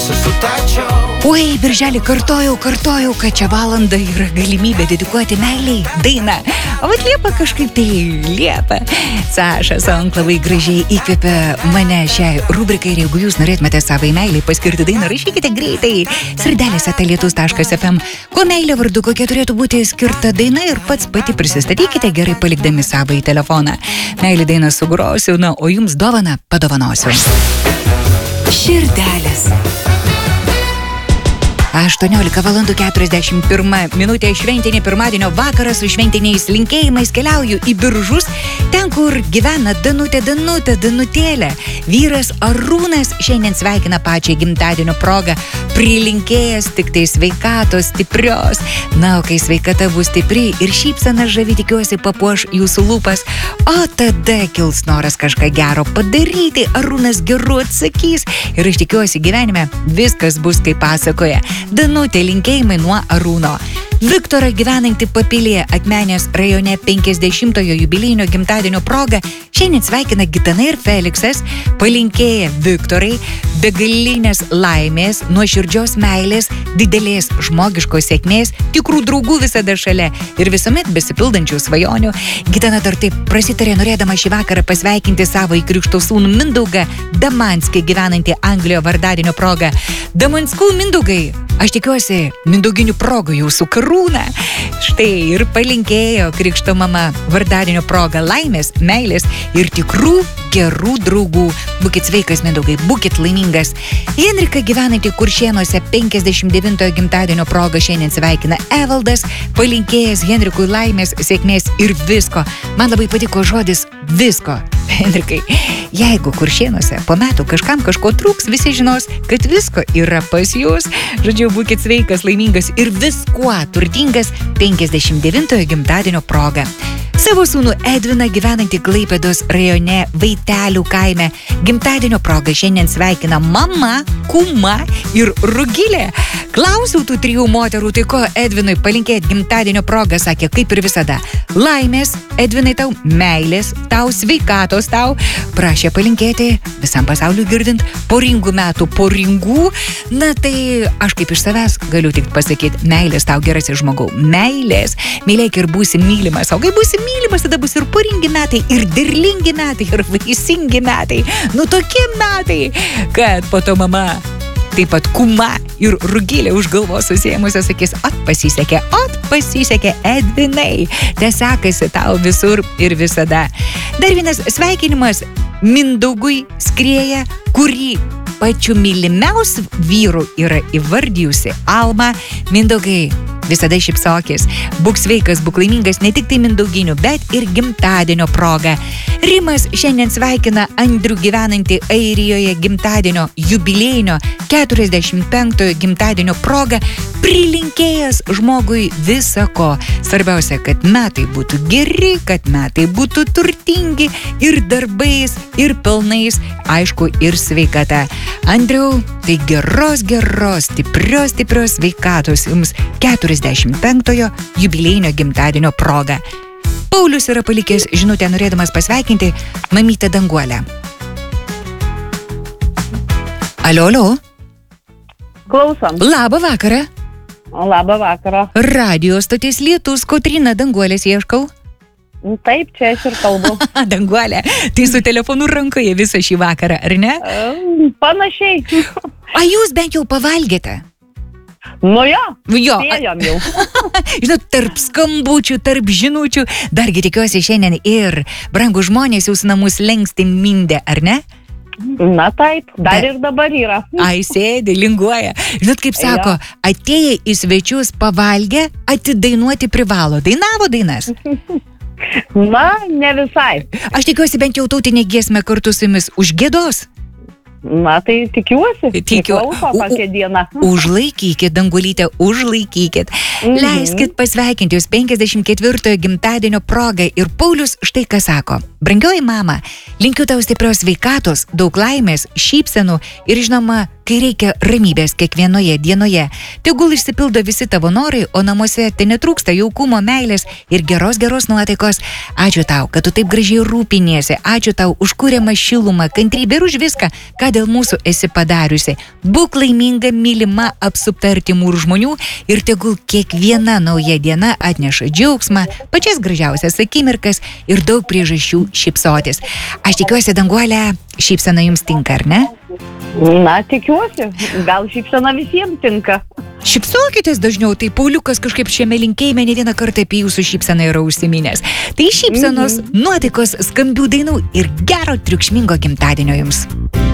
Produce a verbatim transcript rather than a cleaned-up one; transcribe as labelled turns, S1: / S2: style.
S1: Oi, birželį kartojau, kartojau, kad čia valanda yra galimybė dedikuoti meiliai dainą. O vat Liepa kažkaip tai Liepa. Saša Sonk labai gražiai įkvėpė mane šiai rubrikai ir jeigu jūs norėtumėte savai meiliai paskirti dainą, rašykite greitai. Sirdelės eta lietus taškas ef em. Kuo meilė vardu, kokia turėtų būti skirta daina ir pats pati prisistatykite gerai palikdami savai telefoną. Meilį dainą sugrosiu, na, o jums dovaną padovanosiu. Širdelės. aštuoniolika valandų keturiasdešimt pirma minutė, šventinė pirmadienio vakaras su šventiniais linkėjimais keliauju į Biržus, ten, kur gyvena Danutė, Danutė, Danutėlė. Vyras Arūnas šiandien sveikina pačią gimtadienio progą, prilinkėjęs tik tai sveikatos stiprios. Na, o kai sveikata bus stipri ir šypsena žavi, tikiuosi papuoš jūsų lūpas, o tada kils noras kažką gero padaryti. Arūnas geru atsakys ir aš tikiuosi gyvenime viskas bus kaip pasakoja. Danutė, linkėjimai nuo Arūno. Viktorą gyvenantį Papilėje Akmenės rajone penkiasdešimtojo jubiliejinio gimtadienio proga šiandien sveikina Gitana ir Feliksas, palinkėję Viktorai begalinės laimės, nuoširdžios meilės, didelės žmogiškos sėkmės, tikrų draugų visada šalia ir visuomet besipildančių svajonių. Gitana dar taip prasitarė, norėdama šį vakarą pasveikinti savo įkrikšto sūnų Mindaugą Damanskį gyvenantį Anglijoje vardadienio proga. Damanskų Mindaugai, aš tikiuosi mindauginių progų jūsų karūną. Štai ir palinkėjo krikšto mama vardadienio proga laimės, meilės ir tikrų gerų draugų. Būkit sveikas, Mindaugai, būkit laimingas. Henrika gyvenantį Kuršėnuose penkiasdešimt devintojo gimtadienio proga šiandien sveikina Evaldas, palinkėjęs Henrikui laimės, sėkmės ir visko. Man labai patiko žodis visko. Henrikai, jeigu Kuršėnuose po metų kažkam kažko trūks, visi žinos, kad visko yra pas jūs. Žodžiu, būkit sveikas, laimingas ir viskuo turtingas penkiasdešimt devintojo gimtadienio proga. Savo sūnų Edviną gyvenantį Klaipėdos rajone Vaitelių kaime gimtadienio proga šiandien sveikina mama, kuma ir Rugilė. Klausiau tų trijų moterų, tai ko Edvinui palinkėt gimtadienio proga, sakė, kaip ir visada. Laimės, Edvinai, tau meilės, tau sveikatos, tau prašė palinkėti visam pasauliu girdint poringų metų, poringų. Na tai aš kaip iš savęs galiu tik pasakyti, meilės tau gerasis žmogau, meilės, mylėk ir būsi mylimas, o kai būsi mylimas, tada bus ir poringi metai, ir derlingi metai, ir vaisingi metai, nu tokie metai, kad po to mama, taip pat kuma ir Rugilė už galvos susėmusios sakys, ot pasisekė, ot pasisekė, Edvinai, te sekasi tau visur ir visada. Dar vienas sveikinimas Mindaugui Skrieja, kurį pačiu mylimiausiu vyru yra įvardijusi Alma. Mindaugai, visada šypsokis, būk sveikas, būk laimingas ne tik tai mindauginių, bet ir gimtadienio proga. Rimas šiandien sveikina Andrių gyvenantį Airijoje gimtadienio jubiliejinio keturiasdešimt penktojo gimtadienio proga, prilinkėjęs žmogui visako. Svarbiausia, kad metai būtų geri, kad metai būtų turtingi ir darbais, ir pelnais, aišku, ir sveikata. Andriau, tai geros, geros, stiprios, stiprios sveikatos jums keturiasdešimt penktojo jubiliejinio gimtadienio proga. Paulius yra palikęs žinutę norėdamas pasveikinti mamytę Danguolę. Alio, alio.
S2: Klausom.
S1: Labą vakarą.
S2: Labą vakarą.
S1: Radio stotis Lietus, Kotryna Danguolės ieškau.
S2: Taip, čia aš ir kalbu.
S1: Danguolė, tai su telefonu rankoje visą šį vakarą, ar ne?
S2: Panašiai.
S1: A jūs bent jau pavalgėte?
S2: Nu jo,
S1: jo.
S2: Spėjom jau.
S1: Žinot, tarp skambučių, tarp žinučių, dargi tikiuosi šiandien ir brangų žmonės jūsų namus lengsti mindė, ar ne?
S2: Na taip, dar
S1: Be...
S2: ir dabar yra.
S1: Ai, sėdi, linguoja. Žinot, kaip sako, ja. Atėję į svečius pavalgę, atidainuoti privalo. Dainavo dainas?
S2: Na, ne visai.
S1: Aš tikiuosi bent jau tautinė giesmė kartu su jumis užgiedos.
S2: Na, tai tikiuosi.
S1: Tikiu.
S2: Priklauso, kokią dieną.
S1: Užlaikykit, Dangulytę, užlaikykit. Mm-hmm. Leiskit pasveikinti jūs penkiasdešimt ketvirtojo gimtadienio progą. Ir Paulius štai ką sako. Brangioji mama, linkiu tau stiprios sveikatos, daug laimės, šypsenų ir žinoma, kai reikia ramybės kiekvienoje dienoje. Tegul išsipildo visi tavo norai, o namuose tai netrūksta jaukumo, meilės ir geros geros nuotaikos. Ačiū tau, kad tu taip gražiai rūpiniesi. Ačiū tau už kuriamą šilumą, kantrybę ir už viską, ką dėl mūsų esi padariusi. Būk laiminga, mylima, apsupta artimų žmonių ir tegul kiekviena nauja diena atneša džiaugsmą, pačias gražiausias akimirkas ir daug priežasčių šypsotis. Aš tikiuosi, Danguolė, šypsena jums tinka, ar ne?
S2: Na, tikiuosi. Gal šypsena visiems tinka.
S1: Šypsokitės dažniau, tai Pauliukas kažkaip šiame linkėjime ne vieną kartą apie jūsų šypseną yra užsiminęs. Tai šypsenos, nuotaikos, skambių dainų ir gero triukšmingo gimtadienio jums.